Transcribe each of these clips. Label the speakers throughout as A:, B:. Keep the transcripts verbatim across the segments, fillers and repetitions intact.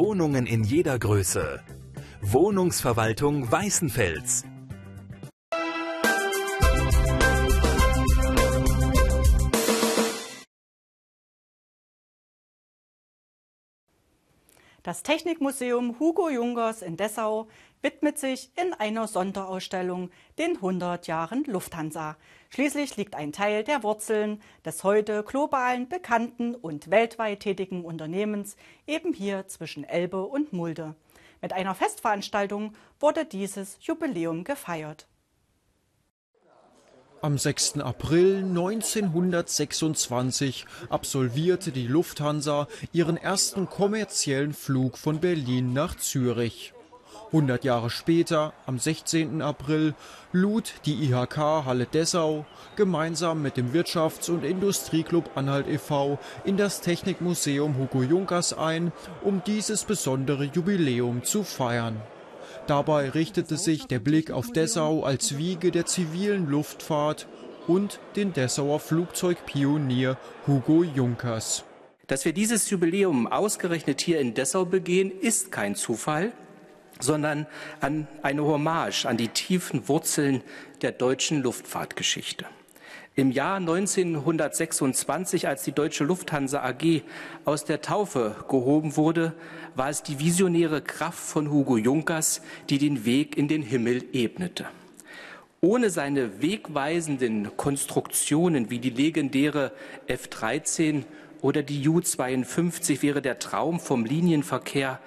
A: Wohnungen in jeder Größe. Wohnungsverwaltung Weißenfels.
B: Das Technikmuseum Hugo Junkers in Dessau widmet sich in einer Sonderausstellung den hundert Jahren Lufthansa. Schließlich liegt ein Teil der Wurzeln des heute globalen bekannten und weltweit tätigen Unternehmens eben hier zwischen Elbe und Mulde. Mit einer Festveranstaltung wurde dieses Jubiläum gefeiert.
C: Am sechsten April neunzehnhundertsechsundzwanzig absolvierte die Lufthansa ihren ersten kommerziellen Flug von Berlin nach Zürich. hundert Jahre später, am sechzehnten April, lud die I H K Halle Dessau gemeinsam mit dem Wirtschafts- und Industrieklub Anhalt e V in das Technikmuseum Hugo Junkers ein, um dieses besondere Jubiläum zu feiern. Dabei richtete sich der Blick auf Dessau als Wiege der zivilen Luftfahrt und den Dessauer Flugzeugpionier Hugo Junkers.
D: Dass wir dieses Jubiläum ausgerechnet hier in Dessau begehen, ist kein Zufall, sondern an eine Hommage an die tiefen Wurzeln der deutschen Luftfahrtgeschichte. Im Jahr neunzehnhundertsechsundzwanzig, als die Deutsche Lufthansa A G aus der Taufe gehoben wurde, war es die visionäre Kraft von Hugo Junkers, die den Weg in den Himmel ebnete. Ohne seine wegweisenden Konstruktionen wie die legendäre F dreizehn oder die Ju zweiundfünfzig wäre der Traum vom Linienverkehr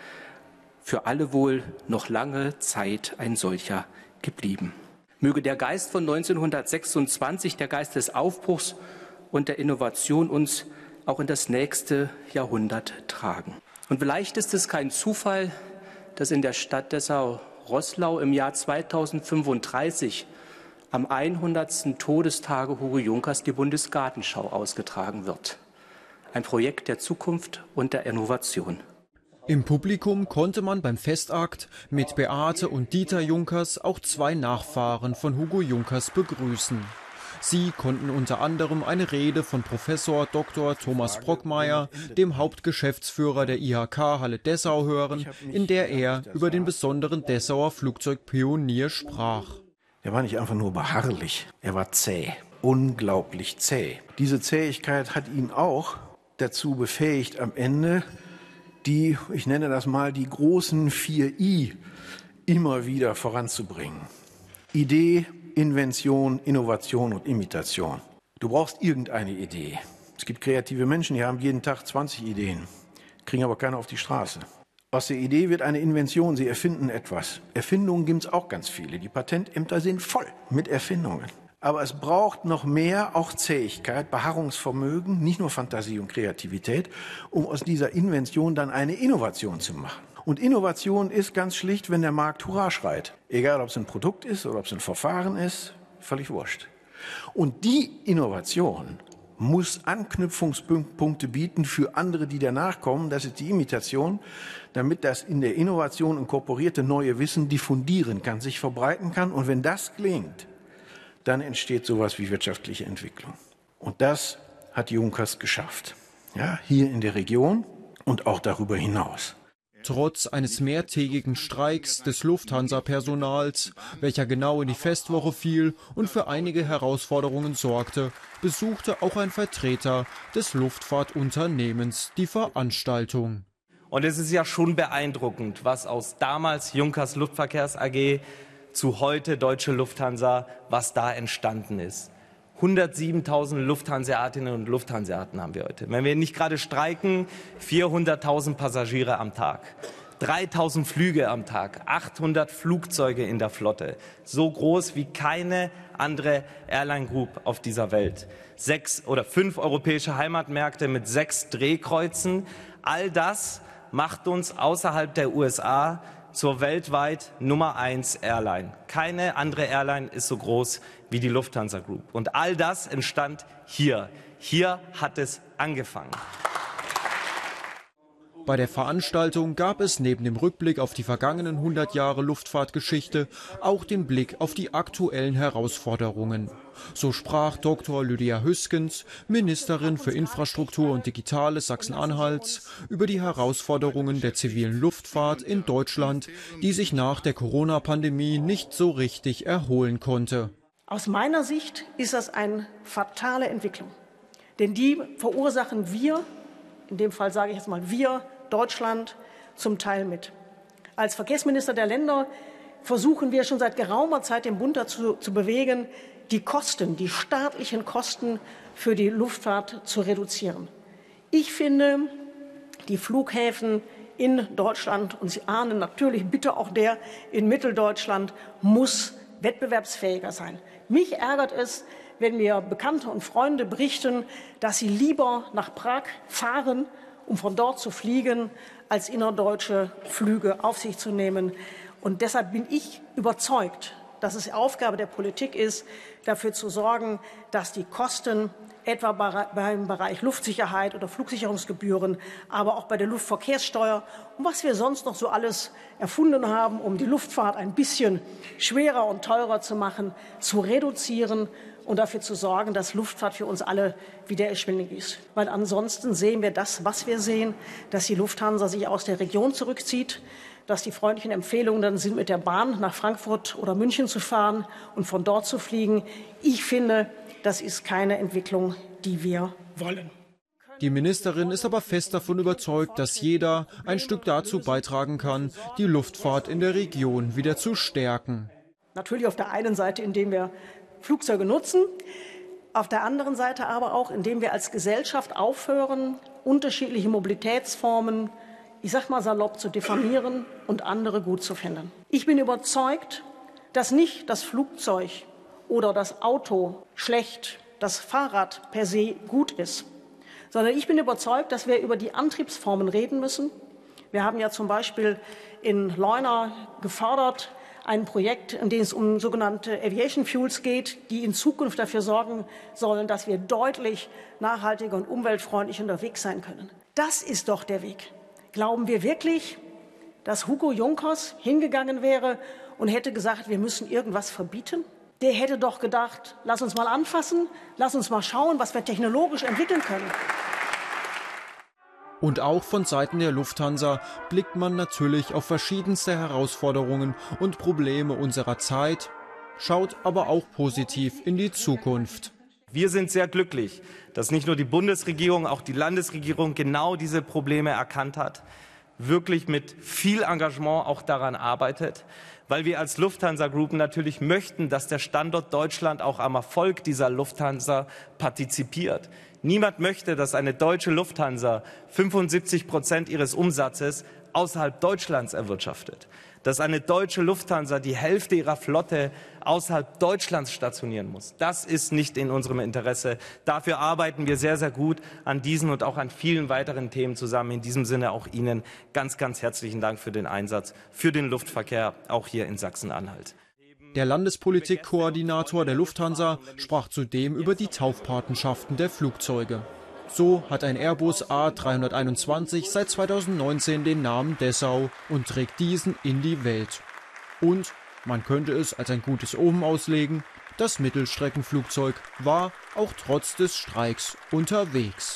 D: für alle wohl noch lange Zeit ein solcher geblieben. Möge der Geist von neunzehnhundertsechsundzwanzig, der Geist des Aufbruchs und der Innovation uns auch in das nächste Jahrhundert tragen. Und vielleicht ist es kein Zufall, dass in der Stadt Dessau-Roßlau im Jahr zweitausendfünfunddreißig am hundertsten Todestage Hugo Junkers die Bundesgartenschau ausgetragen wird. Ein Projekt der Zukunft und der Innovation.
C: Im Publikum konnte man beim Festakt mit Beate und Dieter Junkers auch zwei Nachfahren von Hugo Junkers begrüßen. Sie konnten unter anderem eine Rede von Professor Doktor Thomas Brockmeier, dem Hauptgeschäftsführer der I H K Halle Dessau, hören, in der er über den besonderen Dessauer Flugzeugpionier sprach.
E: Er war nicht einfach nur beharrlich, er war zäh, unglaublich zäh. Diese Zähigkeit hat ihn auch dazu befähigt, am Ende die, ich nenne das mal, die großen vier I immer wieder voranzubringen. Idee, Invention, Innovation und Imitation. Du brauchst irgendeine Idee. Es gibt kreative Menschen, die haben jeden Tag zwanzig Ideen, kriegen aber keine auf die Straße. Aus der Idee wird eine Invention, sie erfinden etwas. Erfindungen gibt es auch ganz viele. Die Patentämter sind voll mit Erfindungen. Aber es braucht noch mehr, auch Zähigkeit, Beharrungsvermögen, nicht nur Fantasie und Kreativität, um aus dieser Invention dann eine Innovation zu machen. Und Innovation ist ganz schlicht, wenn der Markt Hurra schreit. Egal, ob es ein Produkt ist oder ob es ein Verfahren ist, völlig wurscht. Und die Innovation muss Anknüpfungspunkte bieten für andere, die danach kommen. Das ist die Imitation, damit das in der Innovation inkorporierte neue Wissen diffundieren kann, sich verbreiten kann. Und wenn das gelingt, dann entsteht sowas wie wirtschaftliche Entwicklung. Und das hat Junkers geschafft. Ja, hier in der Region und auch darüber hinaus.
C: Trotz eines mehrtägigen Streiks des Lufthansa-Personals, welcher genau in die Festwoche fiel und für einige Herausforderungen sorgte, besuchte auch ein Vertreter des Luftfahrtunternehmens die Veranstaltung.
F: Und es ist ja schon beeindruckend, was aus damals Junkers Luftverkehrs A G zu heute Deutsche Lufthansa, was da entstanden ist. hundertsiebentausend Lufthanseatinnen und Lufthanseaten haben wir heute. Wenn wir nicht gerade streiken, vierhunderttausend Passagiere am Tag, dreitausend Flüge am Tag, achthundert Flugzeuge in der Flotte. So groß wie keine andere Airline Group auf dieser Welt. Sechs oder fünf europäische Heimatmärkte mit sechs Drehkreuzen. All das macht uns außerhalb der U S A zur weltweit Nummer eins Airline. Keine andere Airline ist so groß wie die Lufthansa Group. Und all das entstand hier. Hier hat es angefangen.
C: Bei der Veranstaltung gab es neben dem Rückblick auf die vergangenen hundert Jahre Luftfahrtgeschichte auch den Blick auf die aktuellen Herausforderungen. So sprach Doktor Lydia Hüskens, Ministerin für Infrastruktur und Digitales Sachsen-Anhalts, über die Herausforderungen der zivilen Luftfahrt in Deutschland, die sich nach der Corona-Pandemie nicht so richtig erholen konnte.
G: Aus meiner Sicht ist das eine fatale Entwicklung. Denn die verursachen wir, in dem Fall sage ich jetzt mal wir, Deutschland, zum Teil mit. Als Verkehrsminister der Länder versuchen wir schon seit geraumer Zeit, den Bund dazu zu bewegen, die Kosten, die staatlichen Kosten für die Luftfahrt zu reduzieren. Ich finde, die Flughäfen in Deutschland, und Sie ahnen natürlich bitte auch der in Mitteldeutschland, muss wettbewerbsfähiger sein. Mich ärgert es, wenn mir Bekannte und Freunde berichten, dass sie lieber nach Prag fahren, um von dort zu fliegen, als innerdeutsche Flüge auf sich zu nehmen. Und deshalb bin ich überzeugt, dass es Aufgabe der Politik ist, dafür zu sorgen, dass die Kosten etwa beim Bereich Luftsicherheit oder Flugsicherungsgebühren, aber auch bei der Luftverkehrssteuer und was wir sonst noch so alles erfunden haben, um die Luftfahrt ein bisschen schwerer und teurer zu machen, zu reduzieren und dafür zu sorgen, dass Luftfahrt für uns alle wieder erschwinglich ist. Weil ansonsten sehen wir das, was wir sehen, dass die Lufthansa sich aus der Region zurückzieht, dass die freundlichen Empfehlungen dann sind, mit der Bahn nach Frankfurt oder München zu fahren und von dort zu fliegen. Ich finde, das ist keine Entwicklung, die wir wollen.
C: Die Ministerin ist aber fest davon überzeugt, dass jeder ein Stück dazu beitragen kann, die Luftfahrt in der Region wieder zu stärken.
G: Natürlich auf der einen Seite, indem wir Flugzeuge nutzen, auf der anderen Seite aber auch, indem wir als Gesellschaft aufhören, unterschiedliche Mobilitätsformen, ich sag mal salopp, zu diffamieren und andere gut zu finden. Ich bin überzeugt, dass nicht das Flugzeug oder das Auto schlecht, das Fahrrad per se gut ist, sondern ich bin überzeugt, dass wir über die Antriebsformen reden müssen. Wir haben ja zum Beispiel in Leuna gefordert, ein Projekt, in dem es um sogenannte Aviation Fuels geht, die in Zukunft dafür sorgen sollen, dass wir deutlich nachhaltiger und umweltfreundlich unterwegs sein können. Das ist doch der Weg. Glauben wir wirklich, dass Hugo Junkers hingegangen wäre und hätte gesagt, wir müssen irgendwas verbieten? Der hätte doch gedacht, lass uns mal anfassen, lass uns mal schauen, was wir technologisch entwickeln können.
C: Und auch von Seiten der Lufthansa blickt man natürlich auf verschiedenste Herausforderungen und Probleme unserer Zeit, schaut aber auch positiv in die Zukunft.
F: Wir sind sehr glücklich, dass nicht nur die Bundesregierung, auch die Landesregierung genau diese Probleme erkannt hat, wirklich mit viel Engagement auch daran arbeitet, weil wir als Lufthansa Group natürlich möchten, dass der Standort Deutschland auch am Erfolg dieser Lufthansa partizipiert. Niemand möchte, dass eine deutsche Lufthansa fünfundsiebzig Prozent ihres Umsatzes außerhalb Deutschlands erwirtschaftet. Dass eine deutsche Lufthansa die Hälfte ihrer Flotte außerhalb Deutschlands stationieren muss. Das ist nicht in unserem Interesse. Dafür arbeiten wir sehr, sehr gut an diesen und auch an vielen weiteren Themen zusammen. In diesem Sinne auch Ihnen ganz, ganz herzlichen Dank für den Einsatz für den Luftverkehr, auch hier in Sachsen-Anhalt.
C: Der Landespolitikkoordinator der Lufthansa sprach zudem über die Taufpatenschaften der Flugzeuge. So hat ein Airbus A dreihunderteinundzwanzig seit zweitausendneunzehn den Namen Dessau und trägt diesen in die Welt. Und man könnte es als ein gutes Omen auslegen, das Mittelstreckenflugzeug war auch trotz des Streiks unterwegs.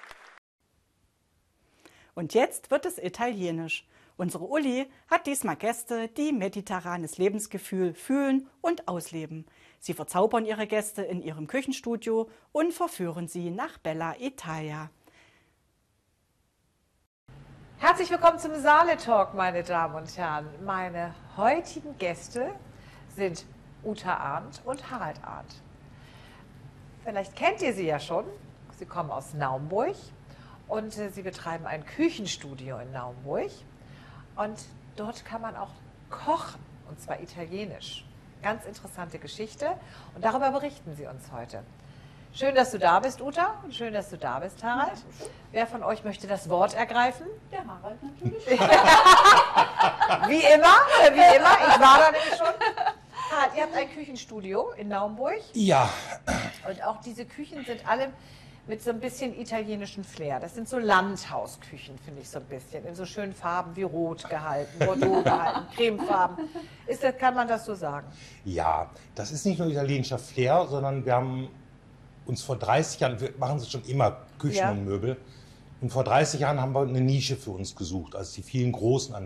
B: Und jetzt wird es italienisch. Unsere Uli hat diesmal Gäste, die mediterranes Lebensgefühl fühlen und ausleben. Sie verzaubern ihre Gäste in ihrem Küchenstudio und verführen sie nach Bella Italia.
H: Herzlich willkommen zum Saale Talk, meine Damen und Herren. Meine heutigen Gäste sind Uta Arndt und Harald Arndt. Vielleicht kennt ihr sie ja schon. Sie kommen aus Naumburg und äh, sie betreiben ein Küchenstudio in Naumburg. Und dort kann man auch kochen, und zwar italienisch. Ganz interessante Geschichte und darüber berichten sie uns heute. Schön, dass du da bist, Uta, und schön, dass du da bist, Harald. Ja. Wer von euch möchte das Wort ergreifen?
I: Der Harald natürlich.
H: Wie immer, wie immer, ich war da nämlich schon. Harald, ihr habt ein Küchenstudio in Naumburg.
J: Ja.
H: Und auch diese Küchen sind alle mit so ein bisschen italienischen Flair. Das sind so Landhausküchen, finde ich so ein bisschen, in so schönen Farben wie Rot gehalten, Bordeaux gehalten, Cremefarben. Ist das, kann man das so sagen?
I: Ja, das ist nicht nur italienischer Flair, sondern wir haben uns vor dreißig Jahren, wir machen schon immer Küchen
H: Ja.
I: und Möbel, und vor dreißig Jahren haben wir eine Nische für uns gesucht, als die vielen großen an